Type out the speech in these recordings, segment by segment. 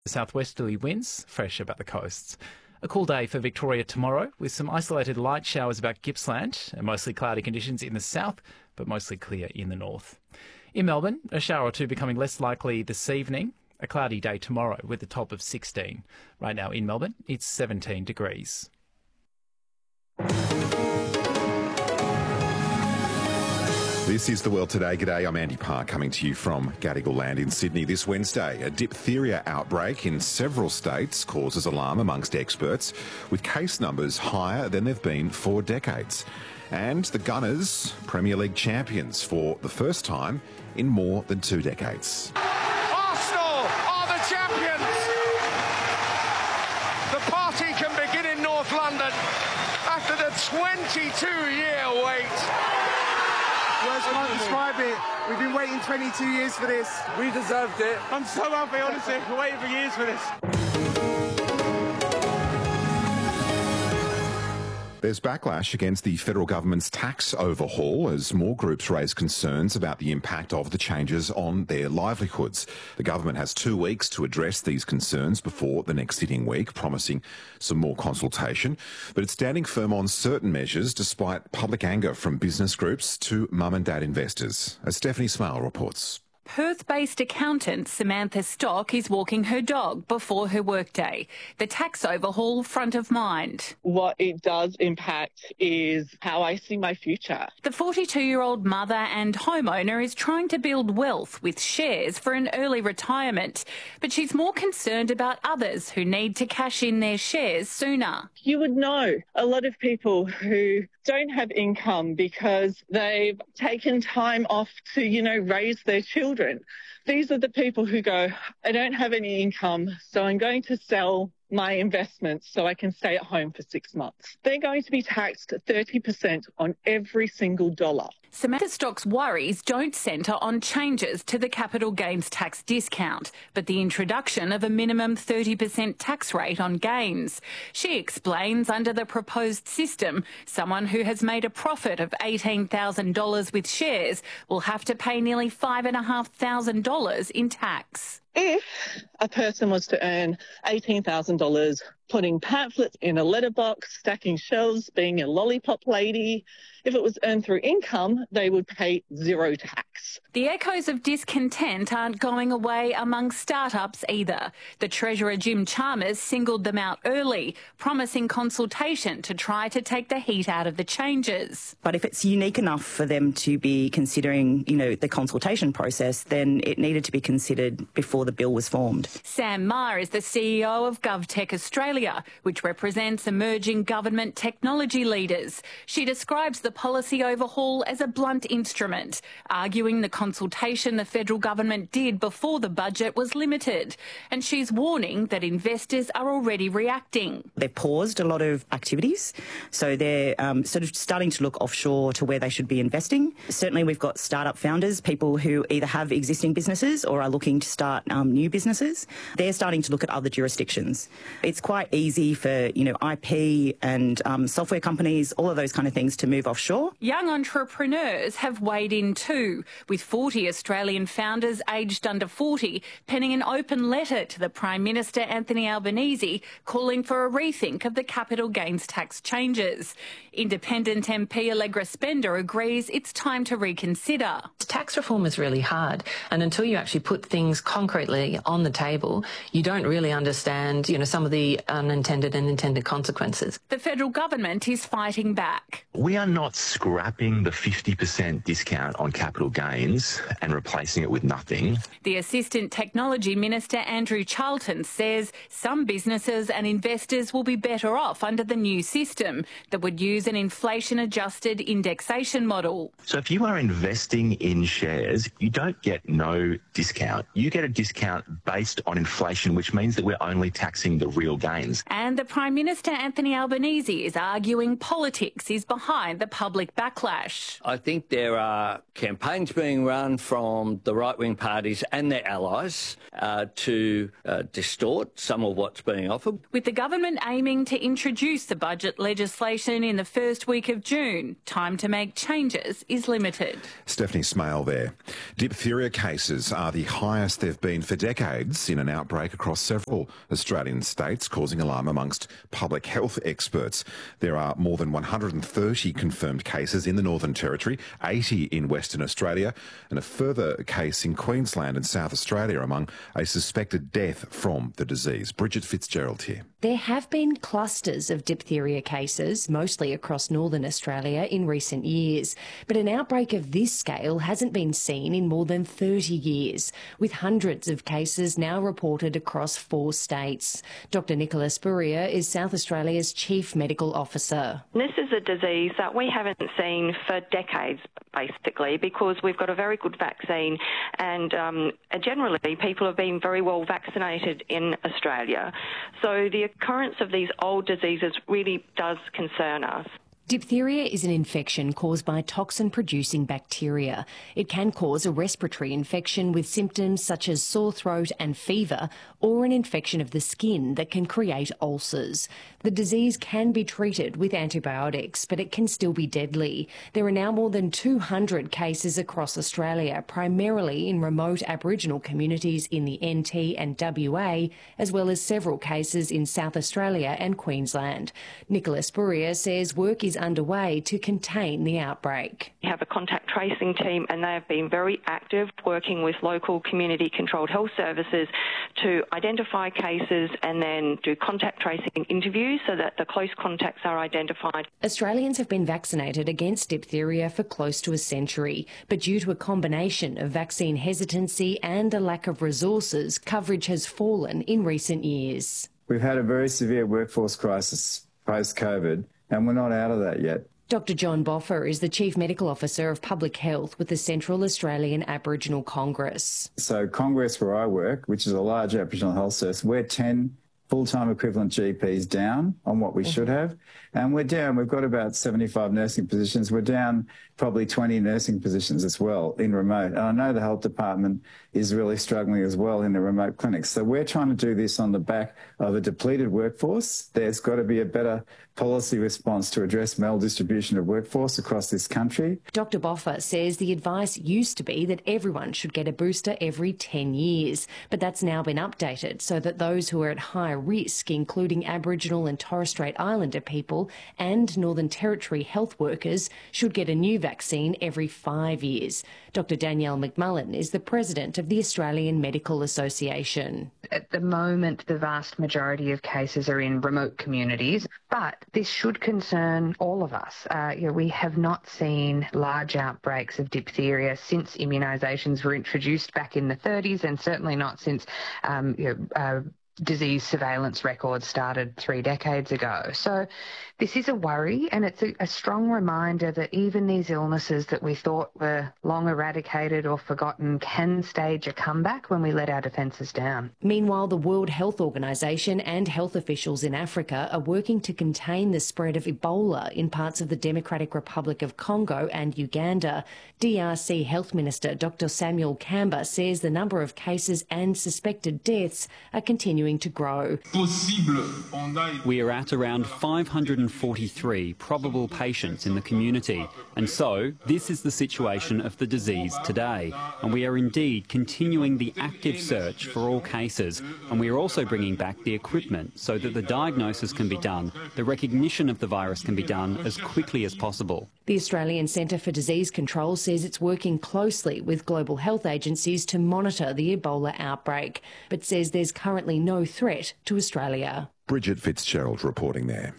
Southwesterly winds, fresh about the coasts. A cool day for Victoria tomorrow, with some isolated light showers about Gippsland and mostly cloudy conditions in the south, but mostly clear in the north. In Melbourne, a shower or two becoming less likely this evening. A cloudy day tomorrow with a top of 16. Right now in Melbourne, it's 17 degrees. This is The World Today. G'day, I'm Andy Park coming to you from Gadigal Land in Sydney. This Wednesday, a diphtheria outbreak in several states causes alarm amongst experts, with case numbers higher than they've been for decades. And the Gunners, Premier League champions for the first time in more than 2 decades. Arsenal are the champions! The party can begin in North London after the 22-year wait. Words can't describe it. We've been waiting 22 years for this. We deserved it. I'm so happy, honestly. We're waiting for years for this. There's backlash against the federal government's tax overhaul as more groups raise concerns about the impact of the changes on their livelihoods. The government has 2 weeks to address these concerns before the next sitting week, promising some more consultation. But it's standing firm on certain measures despite public anger from business groups to mum and dad investors, as Stephanie Smale reports. Perth-based accountant Samantha Stock is walking her dog before her workday. The tax overhaul front of mind. What it does impact is how I see my future. The 42-year-old mother and homeowner is trying to build wealth with shares for an early retirement, but she's more concerned about others who need to cash in their shares sooner. You would know a lot of people who don't have income because they've taken time off to, raise their children. These are the people who go, I don't have any income, so I'm going to sell my investments so I can stay at home for 6 months. They're going to be taxed 30% on every single dollar. Samantha Stock's worries don't centre on changes to the capital gains tax discount, but the introduction of a minimum 30% tax rate on gains. She explains under the proposed system, someone who has made a profit of $18,000 with shares will have to pay nearly $5,500 in tax. If a person was to earn $18,000 putting pamphlets in a letterbox, stacking shelves, being a lollipop lady, if it was earned through income, they would pay zero tax. The echoes of discontent aren't going away among startups either. The Treasurer Jim Chalmers singled them out early, promising consultation to try to take the heat out of the changes. But if it's unique enough for them to be considering, the consultation process, then it needed to be considered before the bill was formed. Sam Maher is the CEO of GovTech Australia, which represents emerging government technology leaders. She describes the policy overhaul as a blunt instrument, arguing the consultation the federal government did before the budget was limited. And she's warning that investors are already reacting. They've paused a lot of activities, so they're sort of starting to look offshore to where they should be investing. Certainly we've got startup founders, people who either have existing businesses or are looking to start new businesses. They're starting to look at other jurisdictions. It's quite easy for, IP and software companies, all of those kind of things to move offshore. Young entrepreneurs have weighed in too, with 40 Australian founders aged under 40 penning an open letter to the Prime Minister Anthony Albanese calling for a rethink of the capital gains tax changes. Independent MP Allegra Spender agrees it's time to reconsider. Tax reform is really hard, and until you actually put things concretely on the table, you don't really understand, some of the unintended and intended consequences. The federal government is fighting back. We are not scrapping the 50% discount on capital gains and replacing it with nothing. The Assistant Technology Minister Andrew Charlton says some businesses and investors will be better off under the new system that would use an inflation-adjusted indexation model. So if you are investing in shares, you don't get no discount. You get a discount based on inflation, which means that we're only taxing the real gains. gains. And the Prime Minister, Anthony Albanese, is arguing politics is behind the public backlash. I think there are campaigns being run from the right-wing parties and their allies to distort some of what's being offered. With the government aiming to introduce the budget legislation in the first week of June, time to make changes is limited. Stephanie Smale there. Diphtheria cases are the highest they've been for decades in an outbreak across several Australian states, causing alarm amongst public health experts. There are more than 130 confirmed cases in the Northern Territory, 80 in Western Australia, and a further case in Queensland and South Australia among a suspected death from the disease. Bridget Fitzgerald here. There have been clusters of diphtheria cases, mostly across Northern Australia, in recent years. But an outbreak of this scale hasn't been seen in more than 30 years, with hundreds of cases now reported across 4 states. Dr Nicola Spurrier is South Australia's Chief Medical Officer. This is a disease that we haven't seen for decades, basically, because we've got a very good vaccine and generally people have been very well vaccinated in Australia. So the occurrence of these old diseases really does concern us. Diphtheria is an infection caused by toxin-producing bacteria. It can cause a respiratory infection with symptoms such as sore throat and fever, or an infection of the skin that can create ulcers. The disease can be treated with antibiotics, but it can still be deadly. There are now more than 200 cases across Australia, primarily in remote Aboriginal communities in the NT and WA, as well as several cases in South Australia and Queensland. Nicola Spurrier says work is underway to contain the outbreak. We have a contact tracing team and they have been very active working with local community controlled health services to identify cases and then do contact tracing interviews so that the close contacts are identified. Australians have been vaccinated against diphtheria for close to a century, but due to a combination of vaccine hesitancy and a lack of resources, coverage has fallen in recent years. We've had a very severe workforce crisis post-COVID, and we're not out of that yet. Dr John Boffer is the Chief Medical Officer of Public Health with the Central Australian Aboriginal Congress. So Congress, where I work, which is a large Aboriginal health service, we're 10 full-time equivalent GPs down on what we should have. And we're down, we've got about 75 nursing positions. We're down probably 20 nursing positions as well in remote. And I know the health department is really struggling as well in the remote clinics. So we're trying to do this on the back of a depleted workforce. There's got to be a better policy response to address maldistribution of workforce across this country. Dr Boffer says the advice used to be that everyone should get a booster every 10 years, but that's now been updated so that those who are at high risk, including Aboriginal and Torres Strait Islander people and Northern Territory health workers, should get a new vaccine every 5 years. Dr Danielle McMullen is the president of the Australian Medical Association. At the moment, the vast majority of cases are in remote communities, but this should concern all of us. We have not seen large outbreaks of diphtheria since immunisations were introduced back in the 30s, and certainly not since disease surveillance records started 3 decades ago. So this is a worry, and it's a strong reminder that even these illnesses that we thought were long eradicated or forgotten can stage a comeback when we let our defences down. Meanwhile, the World Health Organization and health officials in Africa are working to contain the spread of Ebola in parts of the Democratic Republic of Congo and Uganda. DRC Health Minister Dr Samuel Kamba says the number of cases and suspected deaths are continuing to grow. We are at around 543 probable patients in the community, and so this is the situation of the disease today, and we are indeed continuing the active search for all cases, and we are also bringing back the equipment so that the diagnosis can be done, the recognition of the virus can be done as quickly as possible. The Australian Centre for Disease Control says it's working closely with global health agencies to monitor the Ebola outbreak, but says there's currently no threat to Australia. Bridget Fitzgerald reporting there.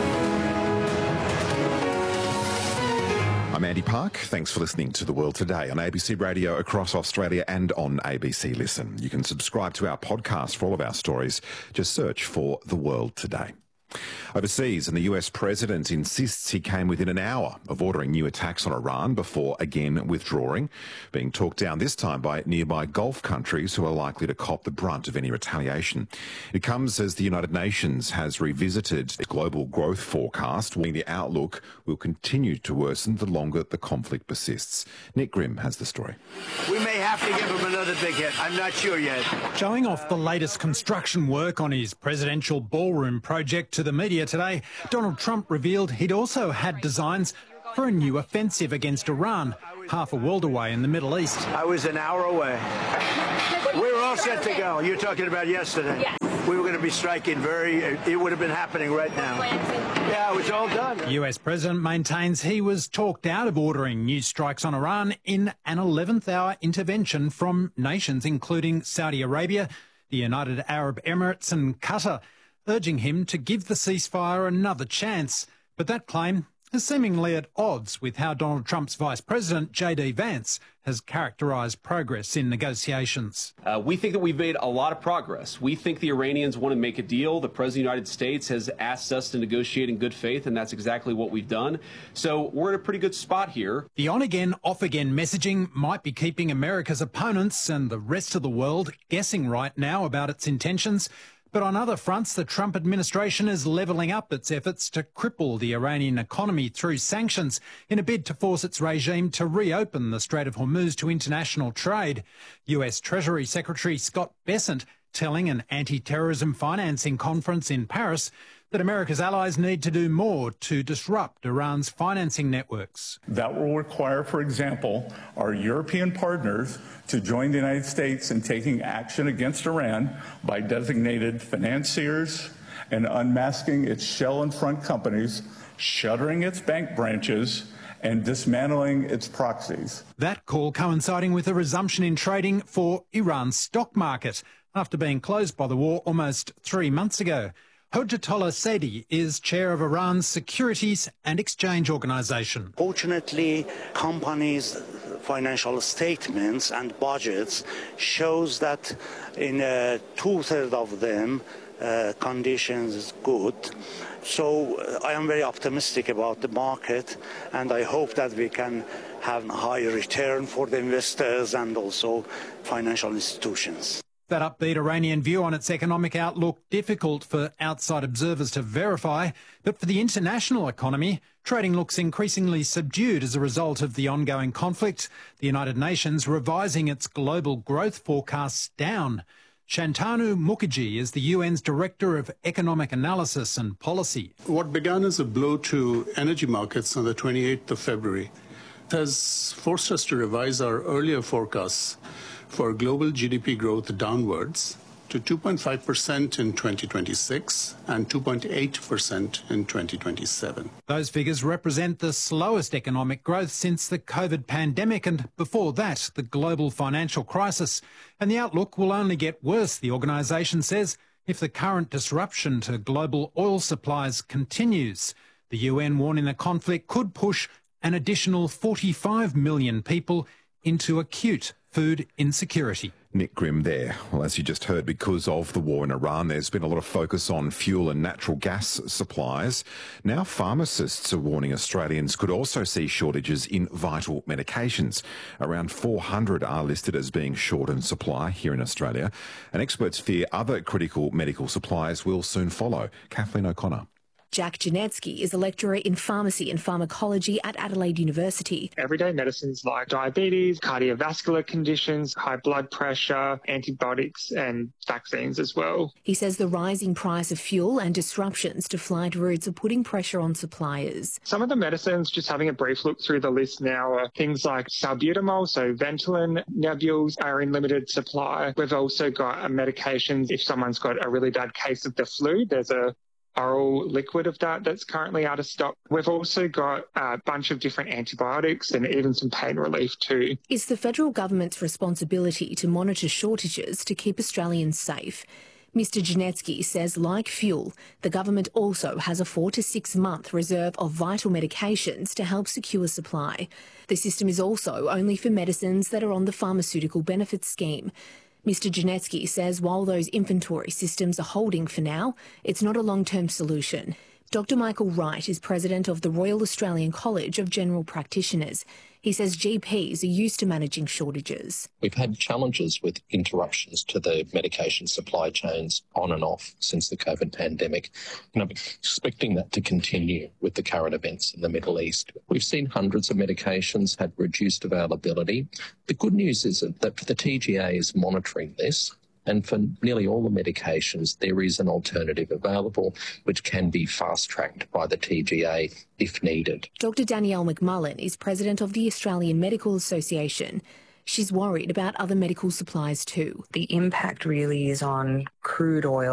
I'm Andy Park. Thanks for listening to The World Today on ABC Radio across Australia and on ABC Listen. You can subscribe to our podcast for all of our stories. Just search for The World Today. Overseas, and the US president insists he came within an hour of ordering new attacks on Iran before again withdrawing, being talked down this time by nearby Gulf countries who are likely to cop the brunt of any retaliation. It comes as the United Nations has revisited its global growth forecast, warning the outlook will continue to worsen the longer the conflict persists. Nick Grimm has the story. We may have to give him another big hit. I'm not sure yet. Showing off the latest construction work on his presidential ballroom project to the media today, Donald Trump revealed he'd also had designs for a new offensive against Iran, half a world away in the Middle East. I was an hour away. We were all set to go. You're talking about yesterday. Yes. We were going to be striking it would have been happening right now. Yeah, it was all done. The US president maintains he was talked out of ordering new strikes on Iran in an 11th hour intervention from nations including Saudi Arabia, the United Arab Emirates and Qatar, urging him to give the ceasefire another chance. But that claim is seemingly at odds with how Donald Trump's Vice President, J.D. Vance, has characterised progress in negotiations. We think that we've made a lot of progress. We think the Iranians want to make a deal. The President of the United States has asked us to negotiate in good faith, and that's exactly what we've done. So we're in a pretty good spot here. The on-again, off-again messaging might be keeping America's opponents and the rest of the world guessing right now about its intentions. But on other fronts, the Trump administration is levelling up its efforts to cripple the Iranian economy through sanctions in a bid to force its regime to reopen the Strait of Hormuz to international trade. US Treasury Secretary Scott Bessent telling an anti-terrorism financing conference in Paris that America's allies need to do more to disrupt Iran's financing networks. That will require, for example, our European partners to join the United States in taking action against Iran by designated financiers and unmasking its shell and front companies, shuttering its bank branches, and dismantling its proxies. That call coinciding with a resumption in trading for Iran's stock market after being closed by the war almost 3 months ago. Hojatollah Saidi is chair of Iran's Securities and Exchange Organization. Fortunately, companies' financial statements and budgets shows that in 2/3 of them, conditions is good. So I am very optimistic about the market, and I hope that we can have a higher return for the investors and also financial institutions. That upbeat Iranian view on its economic outlook difficult for outside observers to verify, but for the international economy, trading looks increasingly subdued as a result of the ongoing conflict, the United Nations revising its global growth forecasts down. Shantanu Mukherjee is the UN's Director of Economic Analysis and Policy. What began as a blow to energy markets on the 28th of February has forced us to revise our earlier forecasts for global GDP growth downwards to 2.5% in 2026 and 2.8% in 2027. Those figures represent the slowest economic growth since the COVID pandemic and, before that, the global financial crisis. And the outlook will only get worse, the organisation says, if the current disruption to global oil supplies continues. The UN warning the conflict could push an additional 45 million people into acute food insecurity. Nick Grimm there. Well, as you just heard, because of the war in Iran, there's been a lot of focus on fuel and natural gas supplies. Now pharmacists are warning Australians could also see shortages in vital medications. Around 400 are listed as being short in supply here in Australia, and experts fear other critical medical supplies will soon follow. Kathleen O'Connor. Jack Janetsky is a lecturer in pharmacy and pharmacology at Adelaide University. Everyday medicines like diabetes, cardiovascular conditions, high blood pressure, antibiotics and vaccines as well. He says the rising price of fuel and disruptions to flight routes are putting pressure on suppliers. Some of the medicines, just having a brief look through the list now, are things like salbutamol, so Ventolin nebules are in limited supply. We've also got medications if someone's got a really bad case of the flu. There's a oral liquid of that's currently out of stock. We've also got a bunch of different antibiotics and even some pain relief too. It's the federal government's responsibility to monitor shortages to keep Australians safe. Mr Janetsky says, like fuel, the government also has a 4 to 6 month reserve of vital medications to help secure supply. The system is also only for medicines that are on the Pharmaceutical Benefits Scheme. Mr Janetsky says while those inventory systems are holding for now, it's not a long-term solution. Dr Michael Wright is president of the Royal Australian College of General Practitioners. He says GPs are used to managing shortages. We've had challenges with interruptions to the medication supply chains on and off since the COVID pandemic, and I'm expecting that to continue with the current events in the Middle East. We've seen hundreds of medications had reduced availability. The good news is that the TGA is monitoring this, and for nearly all the medications, there is an alternative available which can be fast-tracked by the TGA if needed. Dr Danielle McMullen is president of the Australian Medical Association. She's worried about other medical supplies too. The impact really is on crude oil